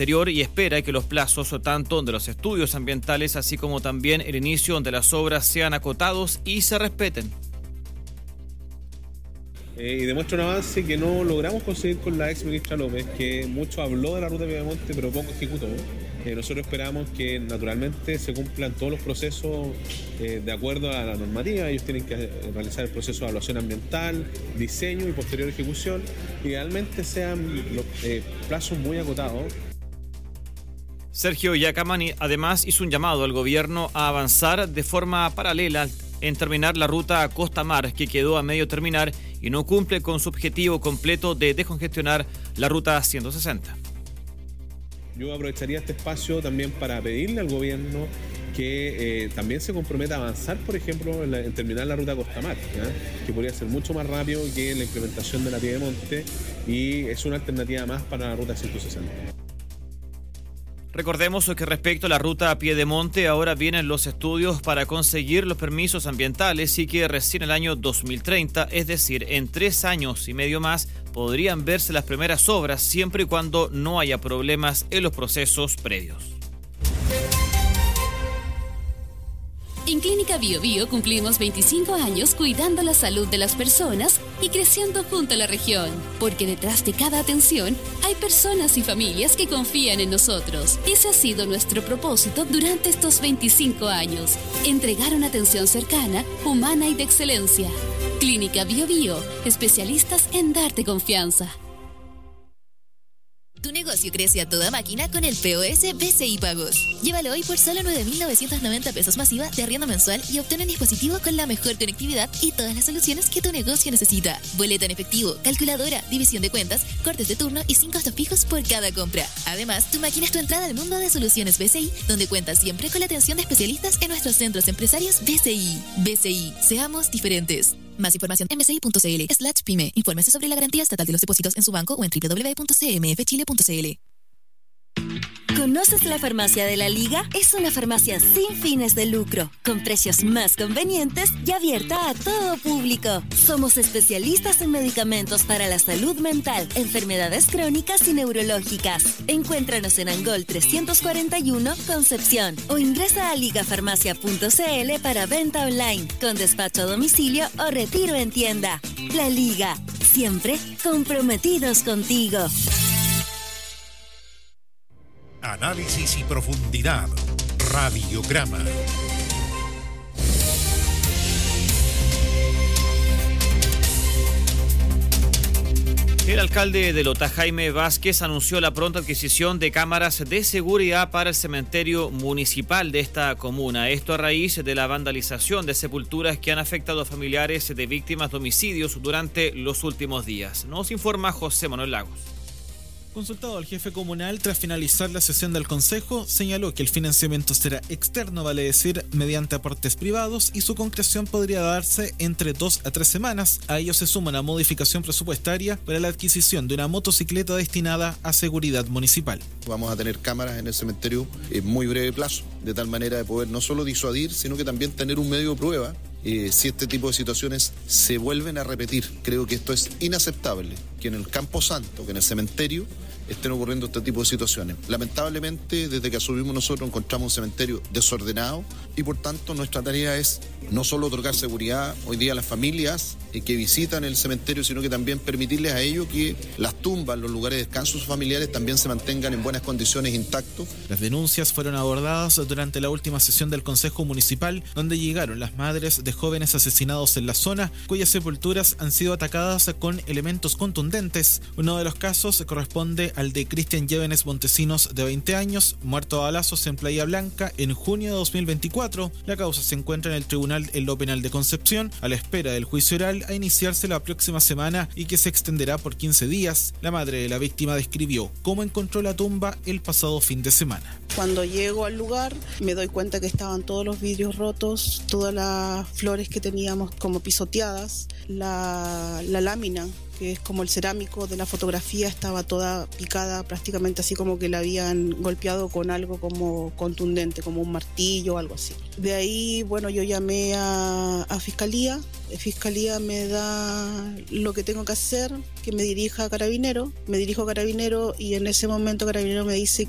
anterior y espera que los plazos tanto de los estudios ambientales así como también el inicio de las obras sean acotados y se respeten. Y demuestra un avance que no logramos conseguir con la ex ministra López, que mucho habló de la ruta de Piedemonte pero poco ejecutó. Nosotros esperamos que naturalmente se cumplan todos los procesos de acuerdo a la normativa. Ellos tienen que realizar el proceso de evaluación ambiental, diseño y posterior ejecución. Idealmente sean los plazos muy acotados. Sergio Yacamani además hizo un llamado al gobierno a avanzar de forma paralela en terminar la ruta Costa-Mar, que quedó a medio terminar y no cumple con su objetivo completo de descongestionar la ruta 160. Yo aprovecharía este espacio también para pedirle al gobierno que también se comprometa a avanzar, por ejemplo, en terminar la ruta Costa-Mar, que podría ser mucho más rápido que la implementación de la Piedemonte y es una alternativa más para la ruta 160. Recordemos que respecto a la ruta a Piedemonte, ahora vienen los estudios para conseguir los permisos ambientales y que recién el año 2030, es decir, en 3 años y medio más, podrían verse las primeras obras siempre y cuando no haya problemas en los procesos previos. En Clínica Bio Bio cumplimos 25 años cuidando la salud de las personas y creciendo junto a la región. Porque detrás de cada atención hay personas y familias que confían en nosotros. Ese ha sido nuestro propósito durante estos 25 años. Entregar una atención cercana, humana y de excelencia. Clínica Bio Bio, especialistas en darte confianza. Tu negocio crece a toda máquina con el POS BCI Pagos. Llévalo hoy por solo 9.990 pesos masiva de arriendo mensual y obtén un dispositivo con la mejor conectividad y todas las soluciones que tu negocio necesita. Boleta en efectivo, calculadora, división de cuentas, cortes de turno y 5 costos fijos por cada compra. Además, tu máquina es tu entrada al mundo de soluciones BCI, donde cuentas siempre con la atención de especialistas en nuestros centros empresarios BCI. BCI, seamos diferentes. Más información en bci.cl/pyme. Infórmese sobre la garantía estatal de los depósitos en su banco o en www.cmfchile.cl. ¿Conoces la farmacia de la Liga? Es una farmacia sin fines de lucro, con precios más convenientes y abierta a todo público. Somos especialistas en medicamentos para la salud mental, enfermedades crónicas y neurológicas. Encuéntranos en Angol 341, Concepción, o ingresa a ligafarmacia.cl para venta online, con despacho a domicilio o retiro en tienda. La Liga, siempre comprometidos contigo. Análisis y profundidad. Radiograma. El alcalde de Lota, Jaime Vázquez, anunció la pronta adquisición de cámaras de seguridad para el cementerio municipal de esta comuna. Esto a raíz de la vandalización de sepulturas que han afectado a familiares de víctimas de homicidios durante los últimos días. Nos informa José Manuel Lagos. Consultado al jefe comunal tras finalizar la sesión del Consejo, señaló que el financiamiento será externo, vale decir, mediante aportes privados, y su concreción podría darse entre 2 a 3 semanas. A ello se suma una modificación presupuestaria para la adquisición de una motocicleta destinada a seguridad municipal. Vamos a tener cámaras en el cementerio en muy breve plazo, de tal manera de poder no solo disuadir, sino que también tener un medio de prueba. Si este tipo de situaciones se vuelven a repetir. Creo que esto es inaceptable, que en el Campo Santo, que en el cementerio, estén ocurriendo este tipo de situaciones. Lamentablemente, desde que asumimos nosotros, encontramos un cementerio desordenado y por tanto nuestra tarea es no solo otorgar seguridad hoy día a las familias que visitan el cementerio, sino que también permitirles a ellos que las tumbas, los lugares de descanso sus familiares también se mantengan en buenas condiciones, intactos. Las denuncias fueron abordadas durante la última sesión del Consejo Municipal, donde llegaron las madres de jóvenes asesinados en la zona, cuyas sepulturas han sido atacadas con elementos contundentes. Uno de los casos corresponde al de Cristian Llévenes Montesinos, de 20 años, muerto a balazos en Playa Blanca en junio de 2024. La causa se encuentra en el Tribunal en lo Penal de Concepción, a la espera del juicio oral a iniciarse la próxima semana y que se extenderá por 15 días. La madre de la víctima describió cómo encontró la tumba el pasado fin de semana. Cuando llego al lugar me doy cuenta que estaban todos los vidrios rotos, todas las flores que teníamos como pisoteadas, la lámina, que es como el cerámico de la fotografía, estaba toda picada, prácticamente así como que la habían golpeado con algo como contundente, como un martillo o algo así. De ahí, bueno, yo llamé a Fiscalía. Fiscalía me da lo que tengo que hacer, que me dirija a Carabinero. Me dirijo a Carabinero y en ese momento Carabinero me dice